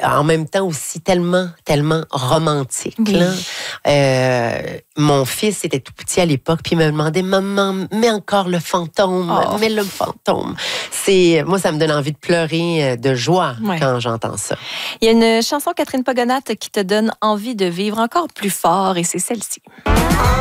en même temps aussi tellement romantique. Oui. Là. Mon fils était tout petit à l'époque, puis il me demandait, maman, mets encore le fantôme, mets le fantôme. Moi, ça me donne envie de pleurer de joie quand j'entends ça. Il y a une chanson, Catherine Pogonat, qui te donne envie de vivre encore plus fort, et c'est celle-ci.